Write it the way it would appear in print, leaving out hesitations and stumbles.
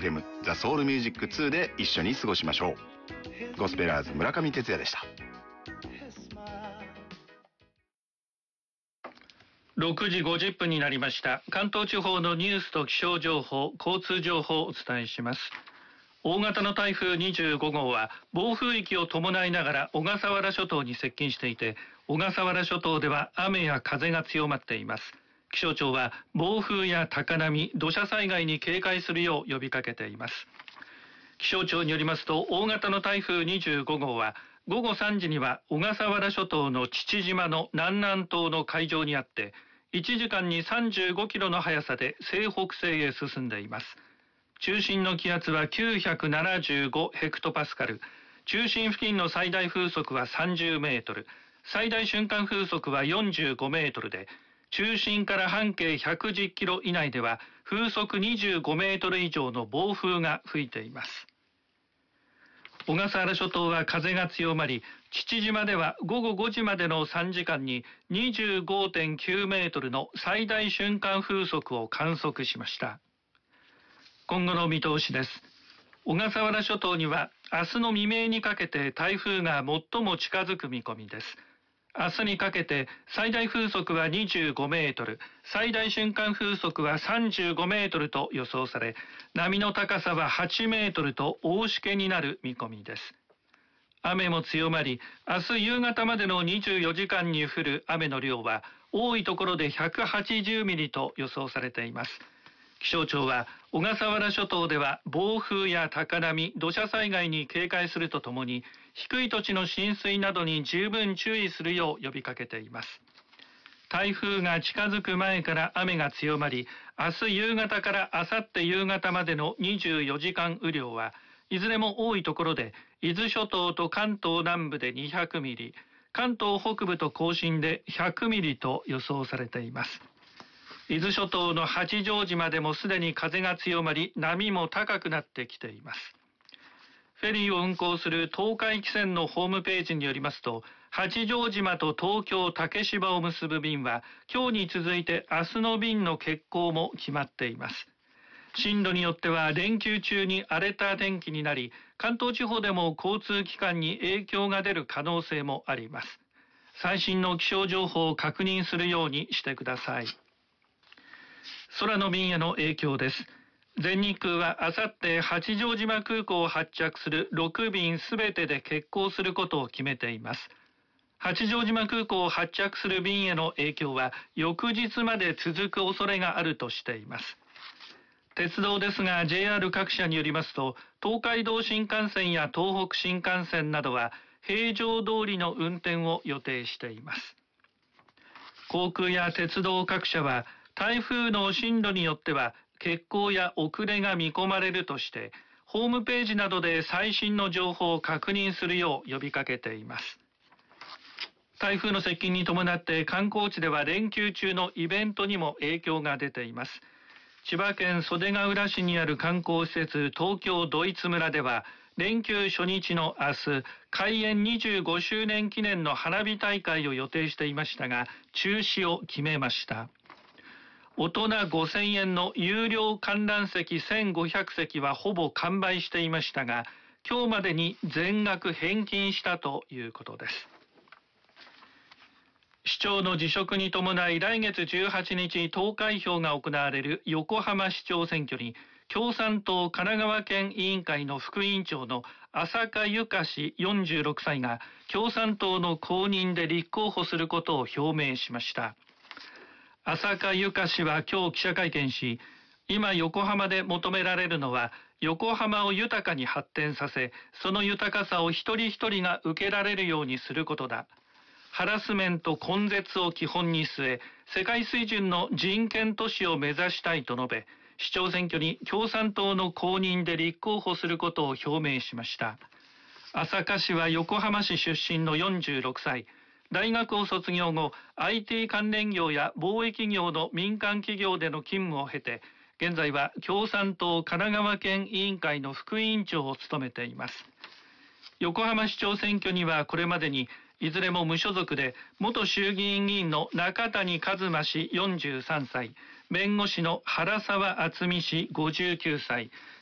FM ザソウルミュージック2で一緒に過ごしましょう。ゴスペラーズ村上哲也でした。 6時50分になりました。関東地方のニュースと気象情報、交通情報をお伝えします。大型の台風25号は暴風域を伴いながら小笠原諸島に接近していて、小笠原諸島では雨や風が強まっています。気象庁は暴風や高波、土砂災害に警戒するよう呼びかけています。気象庁によりますと、大型の台風25号は午後3時には小笠原諸島の父島の南南東の海上にあって、1時間に35キロの速さで西北西へ進んでいます。中心の気圧は975ヘクトパスカル、中心付近の最大風速は30メートル、最大瞬間風速は45メートルで、中心から半径110キロ以内では風速25メートル以上の暴風が吹いています。小笠原諸島は風が強まり、父島では午後5時までの3時間に 25.9 メートルの最大瞬間風速を観測しました。今後の見通しです。小笠原諸島には明日の未明にかけて台風が最も近づく見込みです。明日にかけて最大風速は25メートル、最大瞬間風速は35メートルと予想され、波の高さは8メートルと大しけになる見込みです。雨も強まり、明日夕方までの24時間に降る雨の量は多いところで180ミリと予想されています。気象庁は小笠原諸島では暴風や高波、土砂災害に警戒するとともに、低い土地の浸水などに十分注意するよう呼びかけています。台風が近づく前から雨が強まり、明日夕方から明後日夕方までの24時間雨量はいずれも多いところで、伊豆諸島と関東南部で200ミリ、関東北部と甲信で100ミリと予想されています。伊豆諸島の八丈島でもすでに風が強まり、波も高くなってきています。フェリーを運航する東海汽船のホームページによりますと、八丈島と東京竹芝を結ぶ便は今日に続いて明日の便の欠航も決まっています。進路によっては連休中に荒れた天気になり、関東地方でも交通機関に影響が出る可能性もあります。最新の気象情報を確認するようにしてください。空の便への影響です。全日空はあさって八丈島空港を発着する6便すべてで欠航することを決めています。八丈島空港を発着する便への影響は翌日まで続く恐れがあるとしています。鉄道ですが JR 各社によりますと、東海道新幹線や東北新幹線などは平常通りの運転を予定しています。航空や鉄道各社は台風の進路によっては欠航や遅れが見込まれるとして、ホームページなどで最新の情報を確認するよう呼びかけています。台風の接近に伴って観光地では連休中のイベントにも影響が出ています。千葉県袖ケ浦市にある観光施設東京ドイツ村では、連休初日の明日、開園25周年記念の花火大会を予定していましたが、中止を決めました。大人5000円の有料観覧席1500席はほぼ完売していましたが、今日までに全額返金したということです。市長の辞職に伴い来月18日投開票が行われる横浜市長選挙に、共産党神奈川県委員会の副委員長の浅香ゆか氏46歳が共産党の公認で立候補することを表明しました。浅香ゆか氏は今日記者会見し、今横浜で求められるのは横浜を豊かに発展させ、その豊かさを一人一人が受けられるようにすることだ。ハラスメント根絶を基本に据え、世界水準の人権都市を目指したいと述べ、市長選挙に共産党の公認で立候補することを表明しました。浅香氏は横浜市出身の46歳。大学を卒業後、IT 関連業や貿易業の民間企業での勤務を経て、現在は共産党神奈川県委員会の副委員長を務めています。横浜市長選挙にはこれまでに、いずれも無所属で、元衆議院議員の中谷一馬氏43歳、弁護士の原沢敦美氏59歳、